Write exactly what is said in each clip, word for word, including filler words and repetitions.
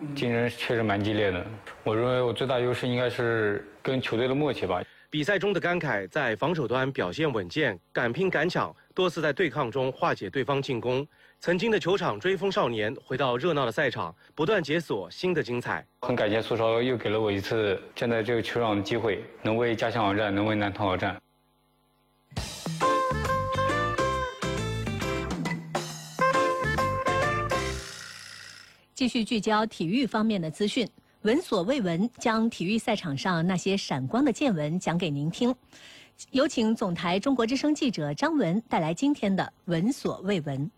竞争确实蛮激烈的。我认为我最大优势应该是跟球队的默契吧。 比赛中的甘凯在防守端表现稳健，敢拼敢抢，多次在对抗中化解对方进攻。曾经的球场追风少年回到热闹的赛场，不断解锁新的精彩。 很感谢苏超又给了我一次站在这个球场的机会，能为家乡而战，能为南通而战。 继续聚焦体育方面的资讯，闻所未闻，将体育赛场上那些闪光的见闻讲给您听。有请总台中国之声记者张文带来今天的闻所未闻。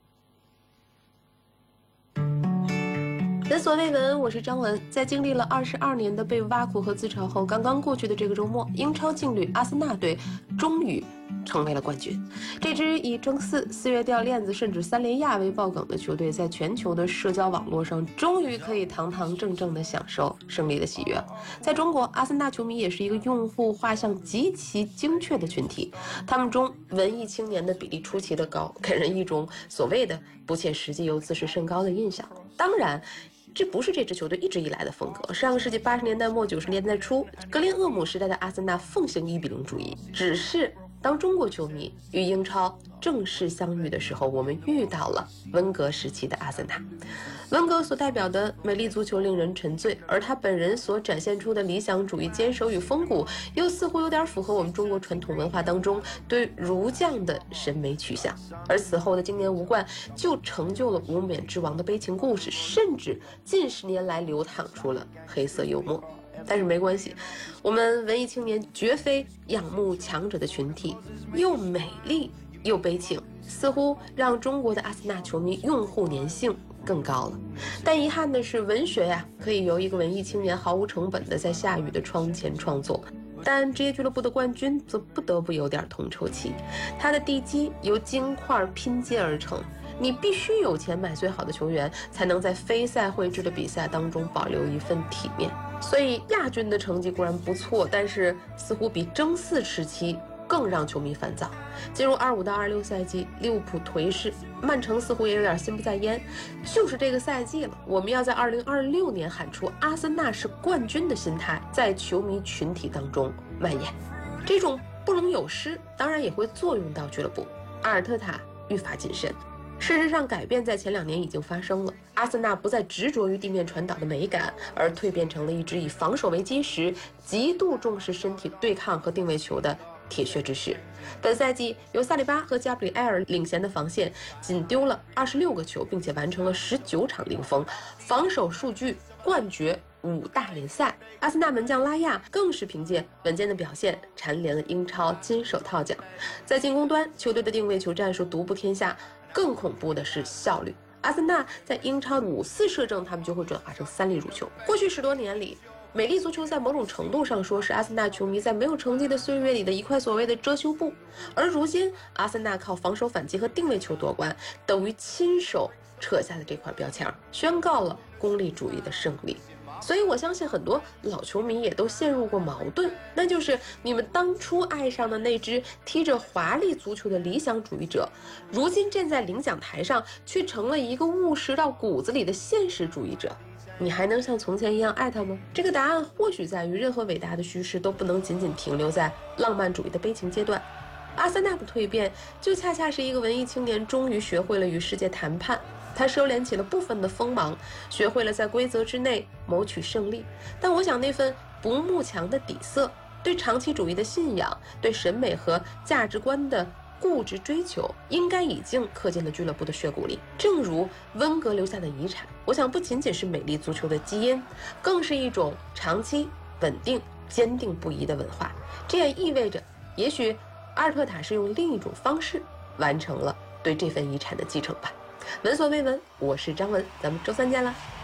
闻所未闻，我是张文。在经历了二十二年的被挖苦和自嘲后，刚刚过去的这个周末，英超劲旅阿森纳队终于成为了冠军。这支以争四、四月掉链子，甚至三连亚为爆梗的球队，在全球的社交网络上，终于可以堂堂正正地享受胜利的喜悦。在中国，阿森纳球迷也是一个用户画像极其精确的群体，他们中文艺青年的比例出奇的高，给人一种所谓的不切实际又自视甚高的印象。当然，这不是这支球队一直以来的风格。上个世纪八十年代末九十年代初，格林厄姆时代的阿森纳奉行一比零主义，只是当中国球迷与英超正式相遇的时候，我们遇到了温格时期的阿森纳。温格所代表的美丽足球令人沉醉，而他本人所展现出的理想主义坚守与风骨，又似乎有点符合我们中国传统文化当中对儒将的审美取向。而此后的今年无冠，就成就了无冕之王的悲情故事，甚至近十年来流淌出了黑色幽默。但是没关系，我们文艺青年绝非仰慕强者的群体，又美丽又悲情，似乎让中国的阿森纳球迷用户粘性更高了。但遗憾的是，文学呀，可以由一个文艺青年毫无成本的在下雨的窗前创作，但职业俱乐部的冠军则不得不有点同仇气。他的地基由金块拼接而成，你必须有钱买最好的球员，才能在非赛会制的比赛当中保留一份体面。所以亚军的成绩固然不错，但是似乎比争四时期更让球迷烦躁。进入二五到二六赛季，利物浦颓势，曼城似乎也有点心不在焉。就是这个赛季了，我们要在二零二六年喊出阿森纳是冠军的心态在球迷群体当中蔓延。这种不容有失，当然也会作用到俱乐部。阿尔特塔愈发谨慎。事实上，改变在前两年已经发生了。阿森纳不再执着于地面传导的美感，而蜕变成了一支以防守为基石、极度重视身体对抗和定位球的铁血之士。本赛季由萨利巴和加布里埃尔领衔的防线仅丢了二十六个球，并且完成了十九场零封，防守数据冠绝五大联赛。阿森纳门将拉亚更是凭借稳健的表现蝉联了英超金手套奖。在进攻端，球队的定位球战术独步天下，更恐怖的是效率。阿森纳在英超五次射正，他们就会转化成三粒入球。过去十多年里，美丽足球在某种程度上说是阿森纳球迷在没有成绩的岁月里的一块所谓的遮羞布，而如今阿森纳靠防守反击和定位球夺冠，等于亲手扯下了这块标签，宣告了功利主义的胜利。所以我相信很多老球迷也都陷入过矛盾，那就是你们当初爱上的那支踢着华丽足球的理想主义者，如今站在领奖台上却成了一个务实到骨子里的现实主义者，你还能像从前一样爱他吗？这个答案或许在于任何伟大的叙事都不能仅仅停留在浪漫主义的悲情阶段。阿森纳的蜕变就恰恰是一个文艺青年终于学会了与世界谈判，他收敛起了部分的锋芒，学会了在规则之内谋取胜利。但我想那份不慕强的底色，对长期主义的信仰，对审美和价值观的固执追求，应该已经刻进了俱乐部的血骨里。正如温格留下的遗产，我想不仅仅是美丽足球的基因，更是一种长期稳定坚定不移的文化。这也意味着也许阿尔特塔是用另一种方式完成了对这份遗产的继承吧。闻所未闻，我是张文，咱们周三见了。